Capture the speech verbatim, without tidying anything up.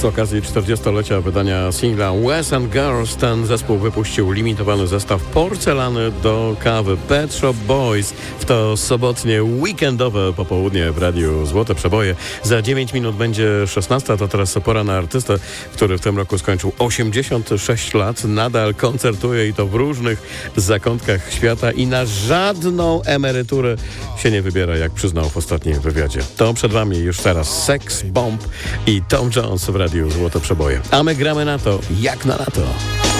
z okazji czterdziestolecia wydania singla Wes and Girls ten zespół wypuścił limitowany zestaw porcelany do kawy Pet Shop Boys w to sobotnie weekendowe popołudnie w Radiu Złote Przeboje. Za dziewięć minut będzie szesnasta, to teraz pora na artystę, który w tym roku skończył osiemdziesiąt sześć lat, nadal koncertuje i to w różnych zakątkach świata i na żadną emeryturę się nie wybiera, jak przyznał w ostatnim wywiadzie. To przed wami już teraz Sex Bomb i Tom Jones w Radiu Złote Przeboje. A my gramy na to, jak na lato.